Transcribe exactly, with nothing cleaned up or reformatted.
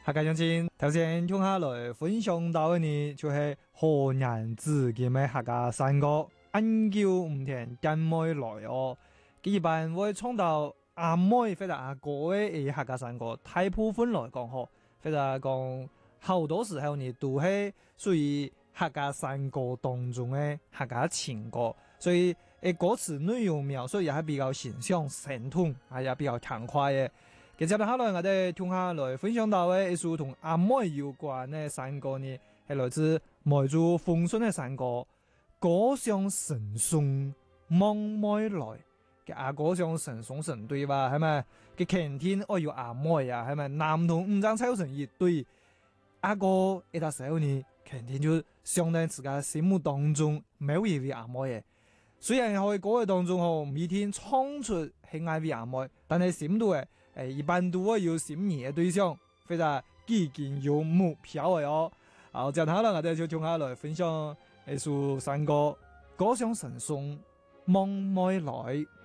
客家鄉親，頭先聽下來分享到嘅呢，就係河南子嘅咩客家山歌，暗叫唔聽跟妹來哦。佢一般會唱到阿妹或者阿哥嘅客家山歌，大部分來講嗬，或者講好多時候呢都係屬於客家山歌當中嘅客家情歌，所以誒歌詞內容描述也係比較形象生動，係也比較輕快嘅。接下來我哋聽下來分享到嘅一首同阿妹有關嘅山歌呢，係來自梅州豐順嘅山歌，歌聲神送望妹來嘅阿歌聲神送神對吧？係咪？嘅晴天愛有阿妹啊，係咪？男同五張彩成一對，阿哥一打時候呢，晴天就相當自家心目當中冇一位阿妹嘅。雖然喺歌嘅當中吼唔一定唱出係愛位阿妹，但係心度嘅。誒，一般都會有心儀嘅對象，非常幾見有目標嘅哦。好，接下來我哋就聽下來分享一首山歌，歌聲神送望妹來。